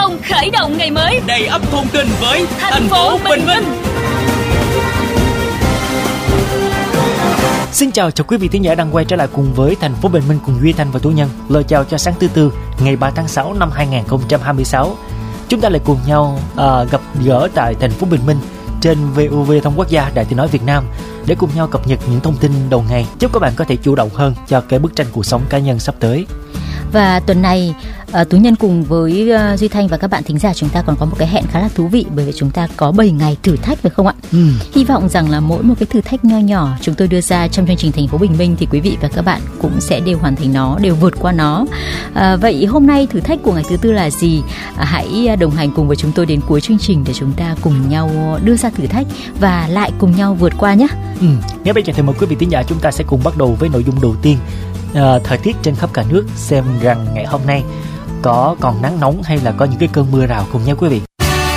cùng khởi động ngày mới đầy ắp thông tin với thành phố Bình Minh. Xin chào quý vị thính giả đang quay trở lại cùng với thành phố Bình Minh cùng Duy Thanh và Tú Nhân. Lời chào cho sáng thứ Tư ngày 3 tháng 6 năm 2026. Chúng ta lại cùng nhau gặp gỡ tại thành phố Bình Minh trên VOV Thông Quốc gia Đài Tiếng nói Việt Nam để cùng nhau cập nhật những thông tin đầu ngày. Chúc các bạn có thể chủ động hơn cho cái bức tranh cuộc sống cá nhân sắp tới. Và tuần này Tú Nhân cùng với Duy Thanh và các bạn thính giả chúng ta còn có một cái hẹn khá là thú vị, bởi vì chúng ta có 7 ngày thử thách phải không ạ? Hy vọng rằng là mỗi một cái thử thách nho nhỏ chúng tôi đưa ra trong chương trình Thành phố Bình Minh thì quý vị và các bạn cũng sẽ đều hoàn thành nó, đều vượt qua nó. Vậy hôm nay thử thách của ngày thứ Tư là gì? Hãy đồng hành cùng với chúng tôi đến cuối chương trình để chúng ta cùng nhau đưa ra thử thách và lại cùng nhau vượt qua nhé. Ngay bây giờ thì mời quý vị thính giả chúng ta sẽ cùng bắt đầu với nội dung đầu tiên. Thời tiết trên khắp cả nước, xem rằng ngày hôm nay có còn nắng nóng hay là có những cái cơn mưa rào cùng nhau quý vị.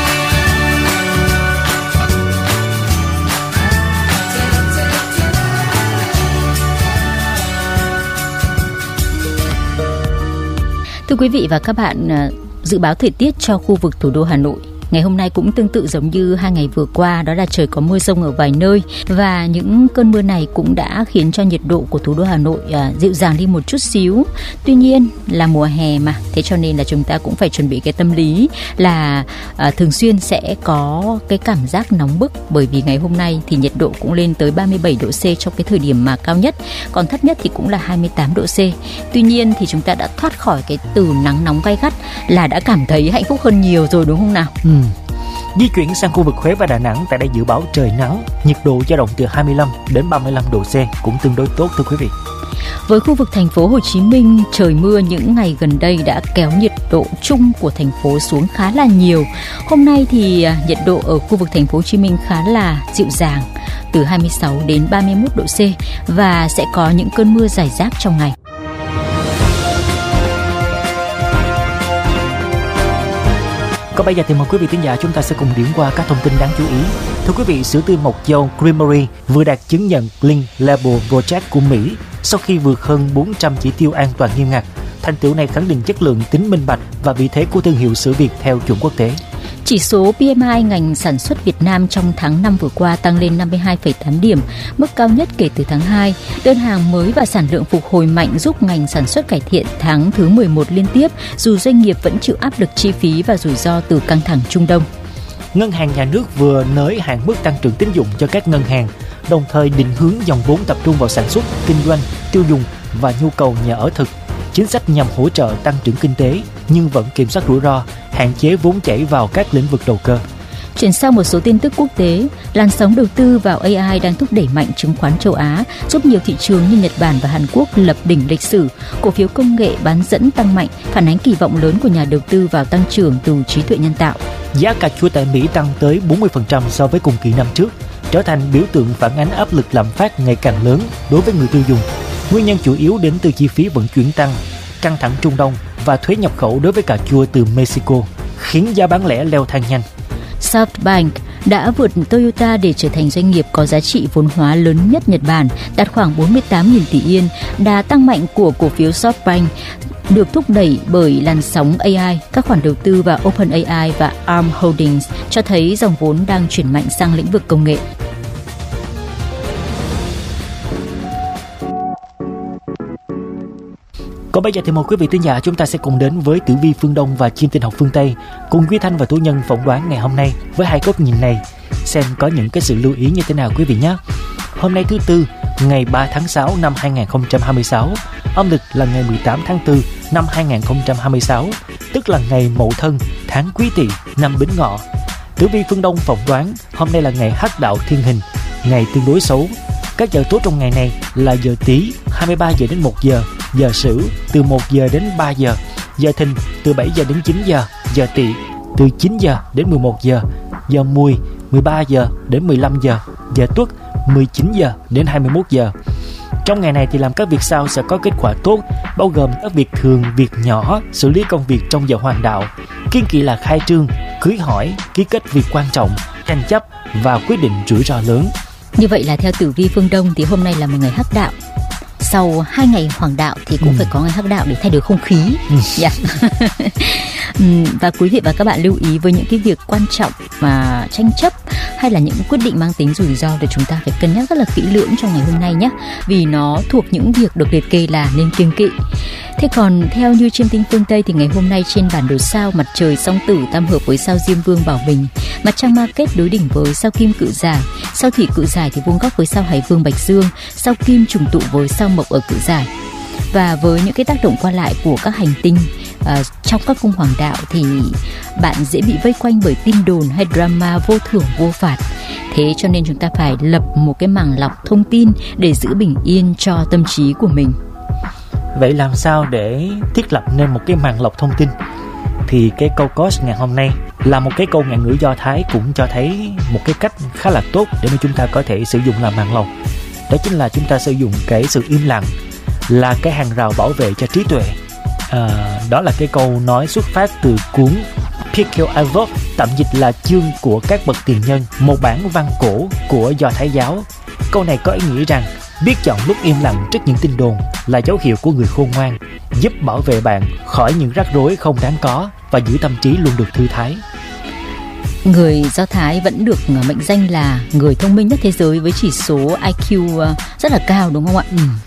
Thưa quý vị và các bạn, dự báo thời tiết cho khu vực thủ đô Hà Nội ngày hôm nay cũng tương tự giống như 2 ngày vừa qua, đó là trời có mưa rông ở vài nơi, và những cơn mưa này cũng đã khiến cho nhiệt độ của thủ đô Hà Nội dịu dàng đi một chút xíu. Tuy nhiên là mùa hè mà, thế cho nên là chúng ta cũng phải chuẩn bị cái tâm lý là thường xuyên sẽ có cái cảm giác nóng bức, bởi vì ngày hôm nay thì nhiệt độ cũng lên tới 37 độ C trong cái thời điểm mà cao nhất, còn thấp nhất thì cũng là 28 độ C. Tuy nhiên thì chúng ta đã thoát khỏi cái từ nắng nóng gay gắt là đã cảm thấy hạnh phúc hơn nhiều rồi, đúng không nào? Di chuyển sang khu vực Huế và Đà Nẵng, tại đây dự báo trời nắng, nhiệt độ dao động từ 25 đến 35 độ C, cũng tương đối tốt thưa quý vị. Với khu vực thành phố Hồ Chí Minh, trời mưa những ngày gần đây đã kéo nhiệt độ chung của thành phố xuống khá là nhiều. Hôm nay thì nhiệt độ ở khu vực thành phố Hồ Chí Minh khá là dịu dàng, từ 26 đến 31 độ C, và sẽ có những cơn mưa rải rác trong ngày. Còn bây giờ thì mời quý vị thính giả chúng ta sẽ cùng điểm qua các thông tin đáng chú ý. Thưa quý vị, sữa tươi Mộc Châu Creamery vừa đạt chứng nhận Clean Label Project của Mỹ sau khi vượt hơn 400 chỉ tiêu an toàn nghiêm ngặt. Thành tựu này khẳng định chất lượng, tính minh bạch và vị thế của thương hiệu sữa Việt theo chuẩn quốc tế. Chỉ số PMI ngành sản xuất Việt Nam trong tháng 5 vừa qua tăng lên 52,8 điểm, mức cao nhất kể từ tháng 2. Đơn hàng mới và sản lượng phục hồi mạnh giúp ngành sản xuất cải thiện tháng thứ 11 liên tiếp, dù doanh nghiệp vẫn chịu áp lực chi phí và rủi ro từ căng thẳng Trung Đông. Ngân hàng Nhà nước vừa nới hạn mức tăng trưởng tín dụng cho các ngân hàng, đồng thời định hướng dòng vốn tập trung vào sản xuất, kinh doanh, tiêu dùng và nhu cầu nhà ở thực. Chính sách nhằm hỗ trợ tăng trưởng kinh tế nhưng vẫn kiểm soát rủi ro, hạn chế vốn chảy vào các lĩnh vực đầu cơ. Chuyển sang một số tin tức quốc tế, làn sóng đầu tư vào AI đang thúc đẩy mạnh chứng khoán châu Á, giúp nhiều thị trường như Nhật Bản và Hàn Quốc lập đỉnh lịch sử. Cổ phiếu công nghệ bán dẫn tăng mạnh, phản ánh kỳ vọng lớn của nhà đầu tư vào tăng trưởng từ trí tuệ nhân tạo. Giá cà chua tại Mỹ tăng tới 40% so với cùng kỳ năm trước, trở thành biểu tượng phản ánh áp lực lạm phát ngày càng lớn đối với người tiêu dùng. Nguyên nhân chủ yếu đến từ chi phí vận chuyển tăng, căng thẳng Trung Đông và thuế nhập khẩu đối với cà chua từ Mexico, khiến giá bán lẻ leo thang nhanh. SoftBank đã vượt Toyota để trở thành doanh nghiệp có giá trị vốn hóa lớn nhất Nhật Bản, đạt khoảng 48.000 tỷ yên. Đà tăng mạnh của cổ phiếu SoftBank được thúc đẩy bởi làn sóng AI, các khoản đầu tư vào OpenAI và ARM Holdings cho thấy dòng vốn đang chuyển mạnh sang lĩnh vực công nghệ. Còn bây giờ thì mời quý vị thính giả chúng ta sẽ cùng đến với Tử vi phương Đông và Chim Tinh học phương Tây, cùng Duy Thanh và Tú Nhân phỏng đoán ngày hôm nay với hai góc nhìn này, xem có những cái sự lưu ý như thế nào quý vị nhé. Hôm nay thứ Tư, ngày 3 tháng 6 năm 2026, âm lịch là ngày 18 tháng 4 năm 2026, tức là ngày Mậu Thân, tháng Quý Tỵ, năm Bính Ngọ. Tử vi phương Đông phỏng đoán hôm nay là ngày Hắc Đạo Thiên Hình, ngày tương đối xấu. Các giờ tốt trong ngày này là giờ Tý 23 giờ đến 1 giờ, giờ Sửu từ 1 giờ đến 3 giờ, giờ Thìn từ 7 giờ đến 9 giờ, giờ Tỵ từ 9 giờ đến 11 giờ, giờ Mùi 13 giờ đến 15 giờ, giờ Tuất 19 giờ đến 21 giờ. Trong ngày này thì làm các việc sau sẽ có kết quả tốt, bao gồm các việc thường, việc nhỏ, xử lý công việc trong giờ hoàng đạo, kiêng kỵ là khai trương, cưới hỏi, ký kết việc quan trọng, tranh chấp và quyết định rủi ro lớn. Như vậy là theo tử vi phương Đông thì hôm nay là một ngày hắc đạo. Sau 2 ngày hoàng đạo thì cũng phải có ngày hắc đạo để thay đổi không khí. Và quý vị và các bạn lưu ý với những cái việc quan trọng mà tranh chấp hay là những quyết định mang tính rủi ro thì chúng ta phải cân nhắc rất là kỹ lưỡng trong ngày hôm nay nhé, vì nó thuộc những việc được liệt kê là nên kiêng kỵ. Thế còn theo như chiêm tinh phương Tây thì ngày hôm nay trên bản đồ sao mặt trời Song Tử tam hợp với sao Diêm Vương Bảo Bình, mặt trăng Ma Kết đối đỉnh với sao Kim Cự Giải, sao Thủy Cự Giải thì vuông góc với sao Hải Vương Bạch Dương, sao Kim trùng tụ với sao Mộc ở Cự Giải. Và với những cái tác động qua lại của các hành tinh trong các cung hoàng đạo thì bạn dễ bị vây quanh bởi tin đồn hay drama vô thưởng vô phạt. Thế cho nên chúng ta phải lập một cái màng lọc thông tin để giữ bình yên cho tâm trí của mình. Vậy làm sao để thiết lập nên một cái màng lọc thông tin? Thì cái câu coach ngày hôm nay là một cái câu ngạn ngữ Do Thái cũng cho thấy một cái cách khá là tốt để mà chúng ta có thể sử dụng làm màng lọc. Đó chính là chúng ta sử dụng cái sự im lặng là cái hàng rào bảo vệ cho trí tuệ. Đó là cái câu nói xuất phát từ cuốn Pirkei Avot, tạm dịch là chương của các bậc tiền nhân, một bản văn cổ của Do Thái giáo. Câu này có ý nghĩa rằng biết chọn lúc im lặng trước những tin đồn là dấu hiệu của người khôn ngoan, giúp bảo vệ bạn khỏi những rắc rối không đáng có và giữ tâm trí luôn được thư thái. Người Do Thái vẫn được mệnh danh là người thông minh nhất thế giới với chỉ số IQ rất là cao, đúng không ạ?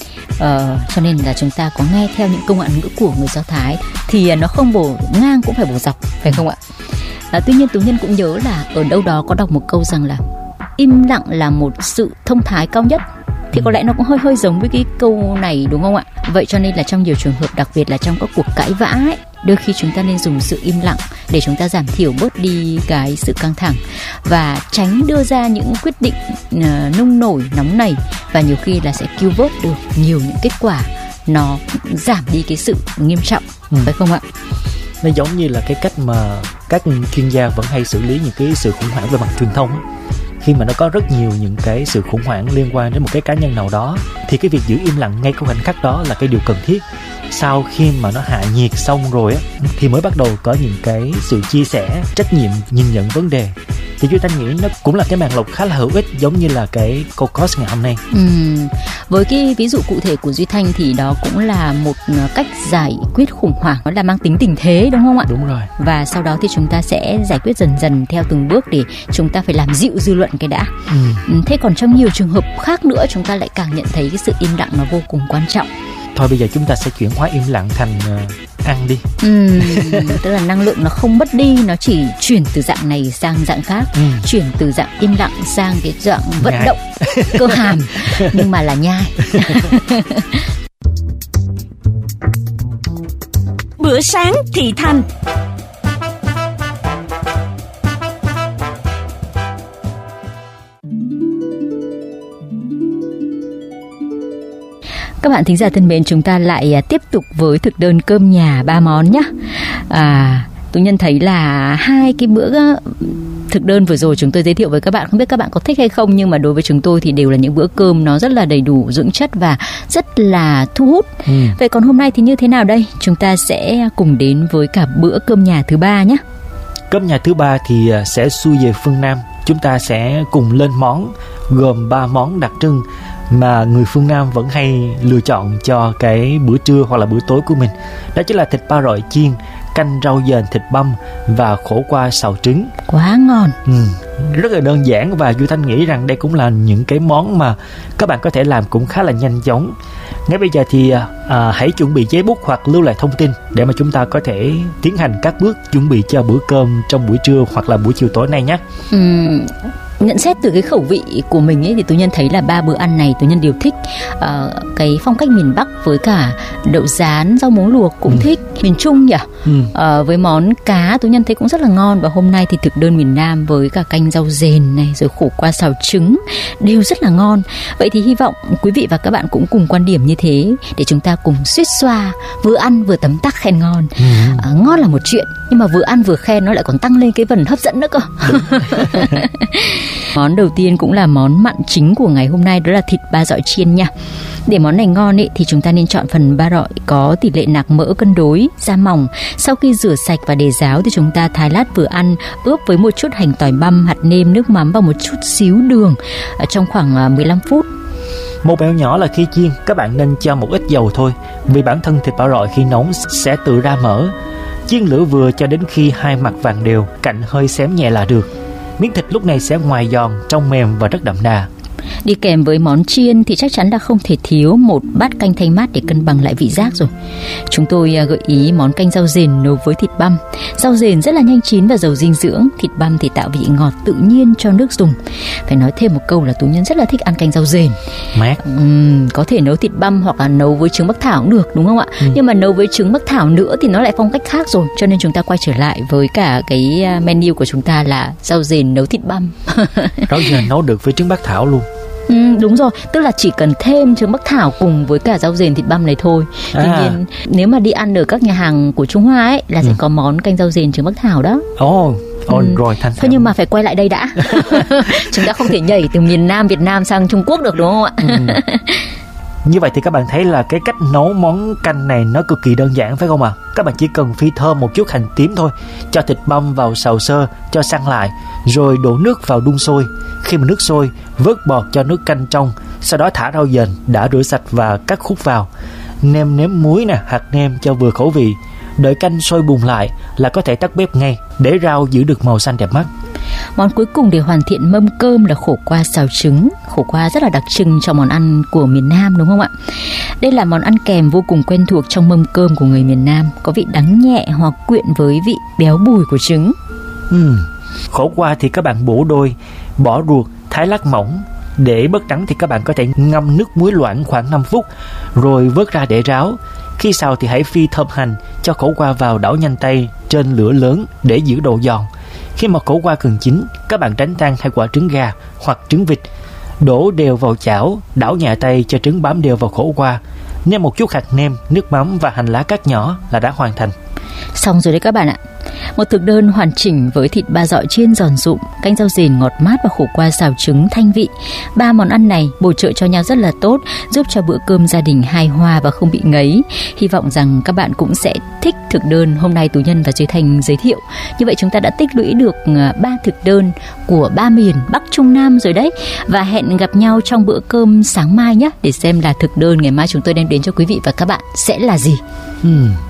Cho nên là chúng ta có nghe theo những câu ngạn ngữ của người Do Thái thì nó không bổ ngang cũng phải bổ dọc, phải không ạ? Tuy nhiên Tú Nhân cũng nhớ là ở đâu đó có đọc một câu rằng là im lặng là một sự thông thái cao nhất. Thì có lẽ nó cũng hơi giống với cái câu này, đúng không ạ? Vậy cho nên là trong nhiều trường hợp, đặc biệt là trong các cuộc cãi vã ấy, đôi khi chúng ta nên dùng sự im lặng để chúng ta giảm thiểu bớt đi cái sự căng thẳng và tránh đưa ra những quyết định nung nổi, nóng nảy, và nhiều khi là sẽ cứu vớt được nhiều những kết quả, nó giảm đi cái sự nghiêm trọng, phải không ạ? Nó giống như là cái cách mà các chuyên gia vẫn hay xử lý những cái sự khủng hoảng về mặt truyền thông ấy. Khi mà nó có rất nhiều những cái sự khủng hoảng liên quan đến một cái cá nhân nào đó thì cái việc giữ im lặng ngay cái khoảnh khắc đó là cái điều cần thiết. Sau khi mà nó hạ nhiệt xong rồi á thì mới bắt đầu có những cái sự chia sẻ, trách nhiệm, nhìn nhận vấn đề. Thì Duy Thanh nghĩ nó cũng là cái màng lọc khá là hữu ích, giống như là cái câu coach ngày hôm nay. Với cái ví dụ cụ thể của Duy Thanh thì đó cũng là một cách giải quyết khủng hoảng, nó là mang tính tình thế, đúng không ạ? Đúng rồi. Và sau đó thì chúng ta sẽ giải quyết dần dần theo từng bước để chúng ta phải làm dịu dư luận cái đã. Thế còn trong nhiều trường hợp khác nữa chúng ta lại càng nhận thấy cái sự im lặng nó vô cùng quan trọng. Thôi bây giờ chúng ta sẽ chuyển hóa im lặng thành ăn đi. Tức là năng lượng nó không mất đi, nó chỉ chuyển từ dạng này sang dạng khác, chuyển từ dạng im lặng sang cái dạng vận động cơ hàm nhưng mà là nhai. Bữa sáng thị thành. Các bạn thính giả thân mến, chúng ta lại tiếp tục với thực đơn cơm nhà 3 món nhé. Tú Nhân thấy là hai cái bữa thực đơn vừa rồi chúng tôi giới thiệu với các bạn, không biết các bạn có thích hay không, nhưng mà đối với chúng tôi thì đều là những bữa cơm nó rất là đầy đủ dưỡng chất và rất là thu hút. Vậy còn hôm nay thì như thế nào đây? Chúng ta sẽ cùng đến với cả bữa cơm nhà thứ 3 nhé. Cơm nhà thứ 3 thì sẽ xuôi về phương Nam. Chúng ta sẽ cùng lên món gồm 3 món đặc trưng mà người phương Nam vẫn hay lựa chọn cho cái bữa trưa hoặc là bữa tối của mình. Đó chính là thịt ba rọi chiên, canh rau dền thịt băm và khổ qua xào trứng. Quá ngon. Rất là đơn giản và Duy Thanh nghĩ rằng đây cũng là những cái món mà các bạn có thể làm cũng khá là nhanh chóng. Ngay bây giờ thì hãy chuẩn bị giấy bút hoặc lưu lại thông tin để mà chúng ta có thể tiến hành các bước chuẩn bị cho bữa cơm trong buổi trưa hoặc là buổi chiều tối nay nhé. Nhận xét từ cái khẩu vị của mình ấy thì Tú Nhân thấy là 3 bữa ăn này Tú Nhân đều thích. Cái phong cách miền Bắc với cả đậu rán, rau muống luộc cũng thích. Miền Trung nhỉ? Với món cá Tú Nhân thấy cũng rất là ngon. Và hôm nay thì thực đơn miền Nam với cả canh rau dền này, rồi khổ qua xào trứng đều rất là ngon. Vậy thì hy vọng quý vị và các bạn cũng cùng quan điểm như thế để chúng ta cùng suýt xoa, vừa ăn vừa tấm tắc khen ngon. Ngon là một chuyện, nhưng mà vừa ăn vừa khen nó lại còn tăng lên cái phần hấp dẫn nữa cơ. Món đầu tiên cũng là món mặn chính của ngày hôm nay, đó là thịt ba rọi chiên nha. Để món này ngon ấy, thì chúng ta nên chọn phần ba rọi có tỷ lệ nạc mỡ cân đối, da mỏng. Sau khi rửa sạch và để ráo thì chúng ta thái lát vừa ăn, ướp với một chút hành tỏi băm, hạt nêm, nước mắm và một chút xíu đường trong khoảng 15 phút. Một mẹo nhỏ là khi chiên các bạn nên cho một ít dầu thôi, vì bản thân thịt ba rọi khi nóng sẽ tự ra mỡ. Chiên lửa vừa cho đến khi hai mặt vàng đều, cạnh hơi xém nhẹ là được. Miếng thịt lúc này sẽ ngoài giòn, trong mềm và rất đậm đà. Đi kèm với món chiên thì chắc chắn là không thể thiếu một bát canh thanh mát để cân bằng lại vị giác rồi. Chúng tôi gợi ý món canh rau dền nấu với thịt băm. Rau dền rất là nhanh chín và giàu dinh dưỡng, thịt băm thì tạo vị ngọt tự nhiên cho nước dùng. Phải nói thêm một câu là Tú Nhân rất là thích ăn canh rau dền. Mát. Có thể nấu thịt băm hoặc là nấu với trứng bắc thảo cũng được, đúng không ạ? Nhưng mà nấu với trứng bắc thảo nữa thì nó lại phong cách khác rồi. Cho nên chúng ta quay trở lại với cả cái menu của chúng ta là rau dền nấu thịt băm. Rau dền nấu được với trứng bắc thảo luôn. Đúng rồi, tức là chỉ cần thêm trứng bắc thảo cùng với cả rau dền thịt băm này thôi. Tuy nhiên nếu mà đi ăn ở các nhà hàng của Trung Hoa ấy là sẽ có món canh rau dền trứng bắc thảo đó. Rồi Thanh. Thôi nhưng mà phải quay lại đây đã. Chúng ta không thể nhảy từ miền Nam Việt Nam sang Trung Quốc được, đúng không ạ? Như vậy thì các bạn thấy là cái cách nấu món canh này nó cực kỳ đơn giản phải không ạ? Các bạn chỉ cần phi thơm một chút hành tím thôi, cho thịt băm vào xào sơ, cho săn lại, rồi đổ nước vào đun sôi. Khi mà nước sôi, vớt bọt cho nước canh trong, sau đó thả rau dền đã rửa sạch và cắt khúc vào. Nêm nếm muối nè, hạt nêm cho vừa khẩu vị. Đợi canh sôi bùng lại là có thể tắt bếp ngay để rau giữ được màu xanh đẹp mắt. Món cuối cùng để hoàn thiện mâm cơm là khổ qua xào trứng. Khổ qua rất là đặc trưng cho món ăn của miền Nam, đúng không ạ? Đây là món ăn kèm vô cùng quen thuộc trong mâm cơm của người miền Nam, có vị đắng nhẹ hòa quyện với vị béo bùi của trứng. Khổ qua thì các bạn bổ đôi, bỏ ruột, thái lát mỏng. Để bớt đắng thì các bạn có thể ngâm nước muối loãng khoảng 5 phút, rồi vớt ra để ráo. Khi xào thì hãy phi thơm hành, cho khổ qua vào đảo nhanh tay trên lửa lớn để giữ độ giòn. Khi mà khổ qua gần chín, các bạn đánh tan 2 quả trứng gà hoặc trứng vịt, đổ đều vào chảo, đảo nhẹ tay cho trứng bám đều vào khổ qua. Nêm một chút hạt nêm, nước mắm và hành lá cắt nhỏ là đã hoàn thành. Xong rồi đấy các bạn ạ. Một thực đơn hoàn chỉnh với thịt ba dọi chiên giòn rụm, canh rau dền ngọt mát và khổ qua xào trứng thanh vị. 3 món ăn này bổ trợ cho nhau rất là tốt, giúp cho bữa cơm gia đình hài hòa và không bị ngấy. Hy vọng rằng các bạn cũng sẽ thích thực đơn hôm nay Tú Nhân và Duy Thành giới thiệu. Như vậy chúng ta đã tích lũy được 3 thực đơn của 3 miền Bắc Trung Nam rồi đấy. Và hẹn gặp nhau trong bữa cơm sáng mai nhé, để xem là thực đơn ngày mai chúng tôi đem đến cho quý vị và các bạn sẽ là gì.